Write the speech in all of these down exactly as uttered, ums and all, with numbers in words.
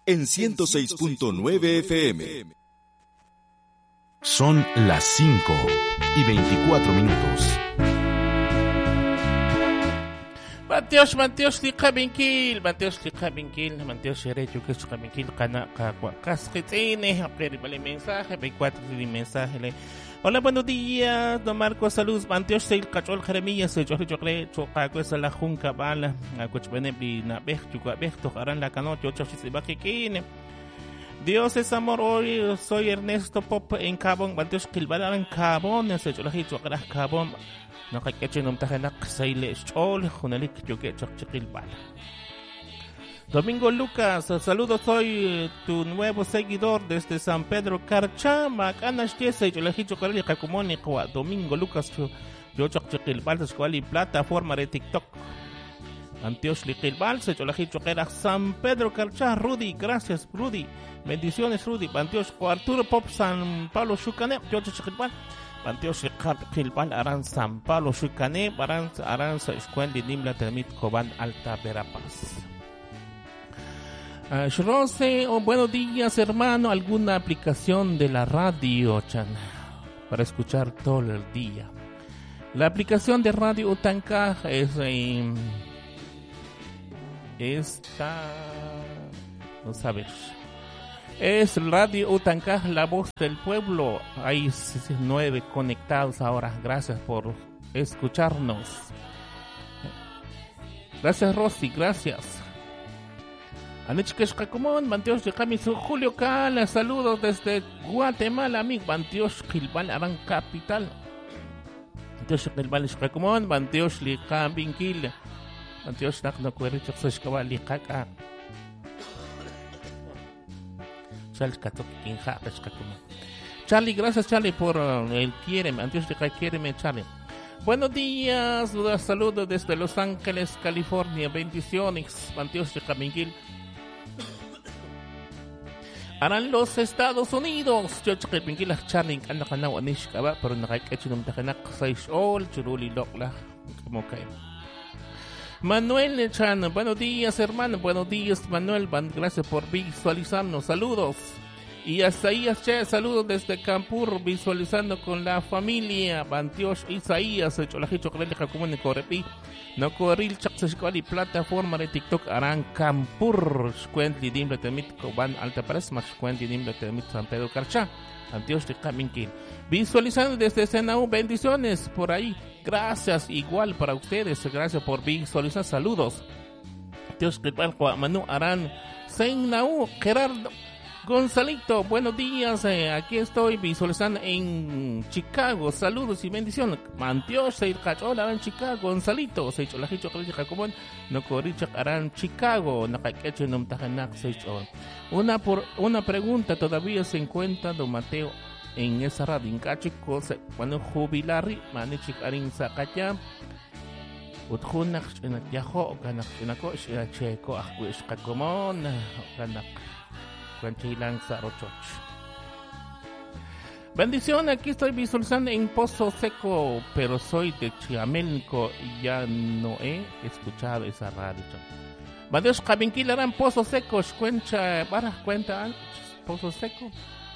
en ciento seis punto nueve F M. Son las cinco y veinticuatro minutos. Mateos, Mateos, Tika Binkil, Mateos, Tika Binkil, Mateos, Sherecho, que es Binkil, Kana, Casquetine, aprende el mensaje, veinticuatro de mensaje. Hola, buenos días, don Marcos, saludos, Mateos, Seil, Cachol, Jeremías, Seil, Chocre, Chocaco, es la Junca, Bala, Cochbenebli, Nabej, Chucabej, Tojarán, la Canocho, Chochisibaquequine. Dios es amor, hoy soy Ernesto Pop en Cabón, Mateos, Kilbala en Cabón, Seil, Chocre, Cabón. No hay que echarnos tajanak saile chol junalik yo que chakchil bala. Domingo Lucas, saludos, soy tu nuevo seguidor desde San Pedro Carchá, Macanash Tiesa y yo le hicho correli kakumoni kwa Domingo Lucas yo chakchil bala escuela plataforma de TikTok. Antioch Liquilbal, se yo le hicho que era San Pedro Carchá, Rudy, gracias Rudy, bendiciones Rudy, Antioch Arturo Pop San Pablo Shucane, yo chakchil bala. Antioch Kilbal Aran San Pablo Shucane, Aran Aran Escuela de Nimla Termit Coban Alta Verapaz. Uh, Rose, oh, buenos días hermano, ¿alguna aplicación de la radio Chan para escuchar todo el día? La aplicación de Radio Utanca es eh, esta, no sabes. Es Radio Utancaj, la voz del pueblo. Hay nueve conectados ahora. Gracias por escucharnos. Gracias, Rosy. Gracias. Anichkesh Kakumon, Bantios de Camiso, Julio Cala. Saludos desde Guatemala, amigo. Bantios Gilbal, Aran Capital. Bantios Gilbal, Kakumon, Bantios Lica Binkil. Bantios Nakno Kuerichak Sashkaba Likaka. Charlie, gracias Charlie por uh, el quiéreme, antes de que quiéreme Charlie. Buenos días, saludos desde Los Ángeles, California, bendiciones, Antios de Camingil. Harán los Estados Unidos. Yo cheque Pingil Charlie, anda kana wanish kaba, pero no hay que echar un tajanak seis all, churuli lokla, como que. Manuel Chan, buenos días hermano, buenos días Manuel, gracias por visualizarnos, saludos. Y Isaías Che, saludos desde Campur, visualizando con la familia. Bantiosh Isaías, Cholajicho Crele Jacumón de Corepi, no corril Chaxescuali, plataforma de TikTok, Aran Campur, Squently Dimble Temit, Coban Alta Presma, Squently Dimble Temit, San Pedro Carchá, Antioch de Caminquil. Visualizando desde Senau, bendiciones por ahí. Gracias, igual para ustedes. Gracias por visualizar. Saludos. Dios que tal, Manu Arán, Senau, Gerardo Gonzalito. Buenos días. Eh, aquí estoy visualizando en Chicago. Saludos y bendiciones. Mantios, se cachola en Chicago. Gonzalito, se hizo la hicho que Jacobón. No corricha Arán, Chicago. No caquecho no tajanak se hizo. Una por una pregunta todavía se encuentra Don Mateo en esa radio en cachico cuando jubilari manichik arin sakatya uthunak en yaho kanak inako cheko ahwish kakomon kanak cuanchilan sarochoch. Bendición, aquí estoy visualizando en Pozo Seco, pero soy de Chiamelco y ya no he escuchado esa radio. Bandios Cabinquilarán Pozo Seco, cuenta, para cuenta Pozo Seco.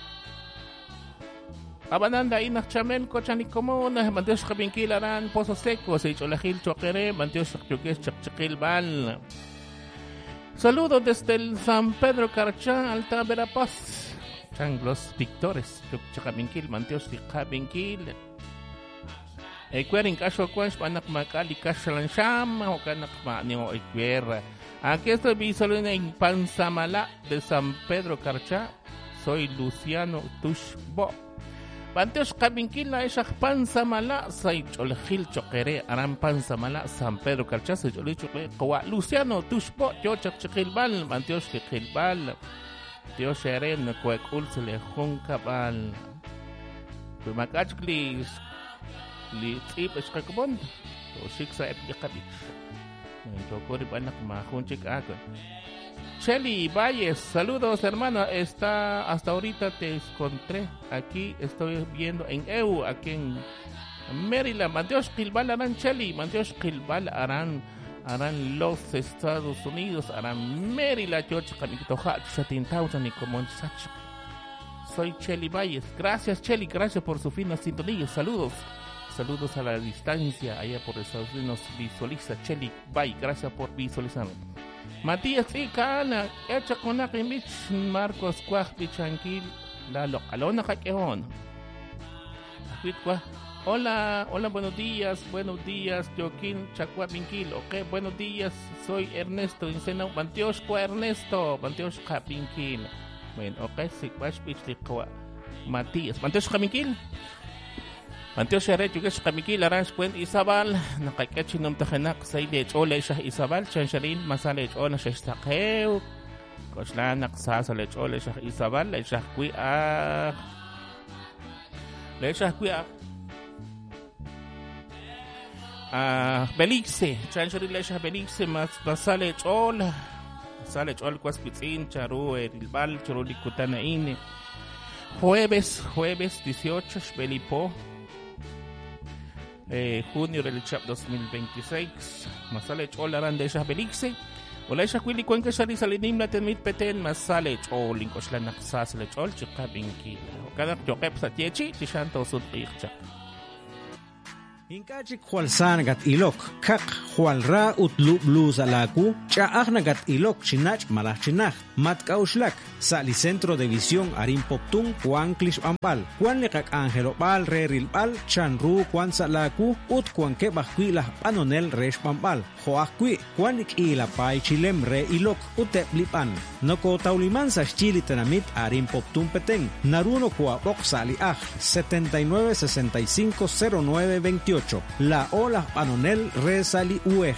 Abananda inak Chamelco Chanicomona, Bandios Cabinquilarán Pozo Seco, se hizo la Gil Choquere, Bandios Choques Chakchakil Bal. Saludos desde el San Pedro Carchá, Alta Verapaz. Changlos Victores, Chakabinkil, Manteos de Kabinkil. Equerin Casho Quash, Panak Macali, Cashalan Sham, o Canak Manio Equer. Aquí estoy visualizando en Pansamala de San Pedro Carchá. Soy Luciano Tushbo. Panteos Kabinkil, la Eshak Pansamala, Sai Cholgil Choquere, Aran Pansamala, San Pedro Carchá, se Cholicho, Luciano Tushbo, yo Chakchakilbal, Manteos Chakilbal. Dios Sheren, Quack Ulsele, Hunkabal. Pumacachli, Litip, Skakabon, o Shixa Epicabich. Tocori Banak Mahunchik Agon. Shelly Valles, saludos hermano. Está hasta ahorita te encontré. Aquí estoy viendo en E U, aquí en Maryland. Manteos Kilbal Aran Shelly, Manteos Kilbal Aran. harán los Estados Unidos, harán Maryland, Georgia, ni como soy Chely Valles. Gracias, Chely, gracias por su fina sintonía. Saludos, saludos a la distancia, allá por Estados Unidos. Visualiza, Chely Valles, gracias por visualizar. Matías y Cana, hecha con la Kimich, Marcos Cuajpi, Chanquil, la localona Jaqueón. Hola, hola, buenos días, buenos días, Joaquín Chacuapinquil. Ok, buenos días, soy Ernesto Incena, Bantioshqua Ernesto, Bantioshqa Pinquil. Bueno, ok, sí, Guachpichliqua Matías, Bantioshqa Pinquil. Bantioshqa Rechugueshqa Pinquil, Aransh Cuen Isabal, Nakakechinom Tajenak, Sailech Olesha Isabal, Chansharin, Masalech Onash Taqeu, Koshlanak Sasalech Olesha Isabal, Lechah Qui a. Lechah Qui a. Ah, Belice, Chanchari Lesha Belice, mas Basale Chol, Basale Chol, Quaspitzin, Charu, Erilbal, Chorulikutan Ine. Jueves, jueves dieciocho, Belipo, eh, junio del Chap dos mil veintiséis, Masale Chol, Aran de Lesha Belice, Olesha Quili Cuenca Shari Salinim, la Temit Peten, Masale Chol, Incoslanak Sasale Chol, Chicabinki, Cada Jokep Satiechi, Tishanto Sudricha. Inkachik Jualsan gat ilok, kak Jualra utlu bluz alaku, chaagna gat ilok chinach malachinach, matkauslak, sali centro de visión arim poptun, Juan Klish Ambal, Juan lekak Angelo Bal, Reril Bal, Chanru, Juan Salaku, ut Juan Kebahquila, Anonel Resh Pambal, Joaquí, Juanik Ila Pai Chilem Re ilok, Uteplipan, Noko Tauliman Chili Tenamit arim poptun peteng, Naruno Kuapok Sali Aj, setenta y nueve sesenta y cinco cero nueve veintiocho. La Ola Panonel Resali Uej.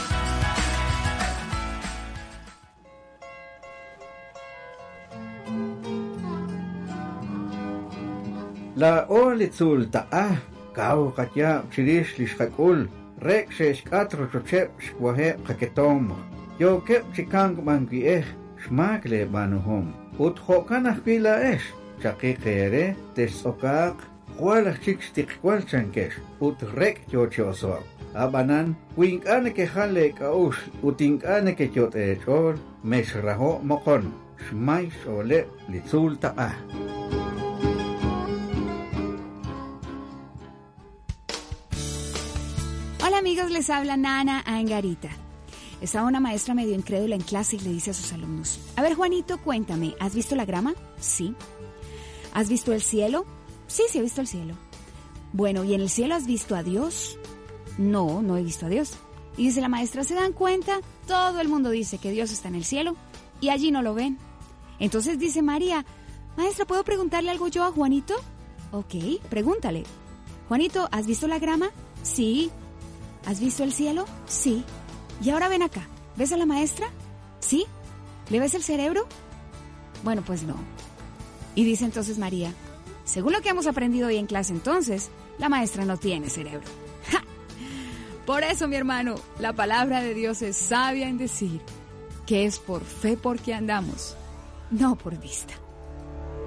La Olitzul Ta'a, Kau Katya, Chilish Lishakul, Rek Shesh Katro Chochep, Shwahe Kaketom, Yo Kep Chikang Mangieh, Shmakle Banuhom, Ut Hokanah Pila Esh, Chakikere, Tesokak, Jualach Chikstik Qualchankesh, Ut Rek Chochoso, Abanan, Winkane que Hale Kaush, Utinkane que Chot Echor, Meshraho Mokon, Shmaish Ole Litzul Ta'a. Hola amigos, les habla Nana Angarita. Estaba una maestra medio incrédula en clase y le dice a sus alumnos: a ver, Juanito, cuéntame, ¿has visto la grama? Sí. ¿Has visto el cielo? Sí, sí he visto el cielo. Bueno, ¿y en el cielo has visto a Dios? No, no he visto a Dios. Y dice la maestra: ¿se dan cuenta? Todo el mundo dice que Dios está en el cielo y allí no lo ven. Entonces dice María: maestra, ¿puedo preguntarle algo yo a Juanito? Ok, pregúntale. Juanito, ¿has visto la grama? Sí. ¿Has visto el cielo? Sí. Y ahora ven acá, ¿ves a la maestra? ¿Sí? ¿Le ves el cerebro? Bueno, pues no. Y dice entonces María: según lo que hemos aprendido hoy en clase, entonces, la maestra no tiene cerebro. ¡Ja! Por eso, mi hermano, la palabra de Dios es sabia en decir que es por fe porque andamos, no por vista.